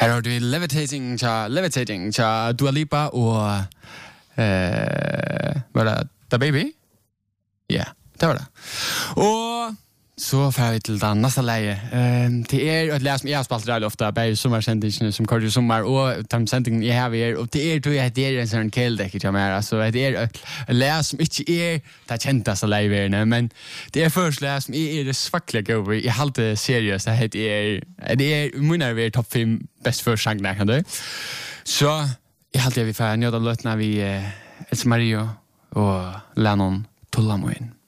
Her har du Levitating tja Dua Lipa og var det The Baby? Ja, det var det. Og så får vi til den neste leie. Det et læs som jeg har spalt rett ofte, bare sommersendingene som kører i sommer, og de sendingene jeg har her, og det en sånn kjeldekke til meg, altså, det et læs som ikke det kjenteste leiverne, men det først læs som det svaklige over, jeg halte seriøst, det munner vi topp 5 best først sangene, kan du? Så jeg halte vi får nødt av løtene vi Else Marie og Lennon Tullamoen.